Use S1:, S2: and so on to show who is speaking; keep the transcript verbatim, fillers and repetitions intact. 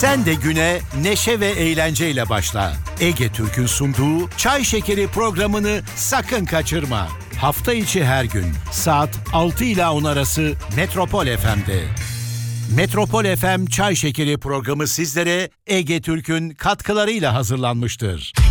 S1: Sen de güne neşe ve eğlenceyle başla. Ege Türk'ün sunduğu Çay Şekeri programını sakın kaçırma. Hafta içi her gün saat altı ile on arası Metropol F M'de. Metropol F M Çay Şekeri programı sizlere Ege Türk'ün katkılarıyla hazırlanmıştır.